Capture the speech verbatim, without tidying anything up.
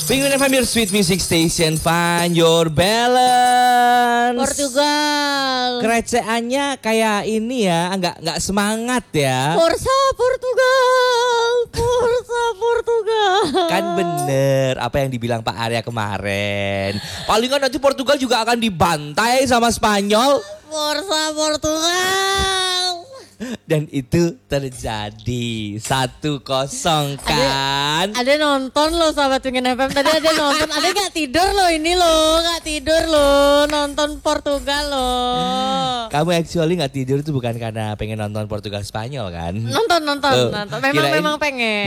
Penguin F M, your sweet music station, find your balance. Portugal. Kereceannya kayak ini ya, nggak nggak semangat ya. Forza Portugal, Forza Portugal. Kan bener apa yang dibilang Pak Arya kemarin. Palingan nanti Portugal juga akan dibantai sama Spanyol. Forza Portugal. Dan itu terjadi satu kosong kan. Ada, ada nonton loh sahabat Pengen F M. Tadi ada nonton. Ada gak tidur loh ini loh. Gak tidur loh. Nonton Portugal loh. Kamu actually gak tidur itu bukan karena pengen nonton Portugal Spanyol kan? Nonton, nonton, Oh, nonton. Memang, kirain, memang pengen.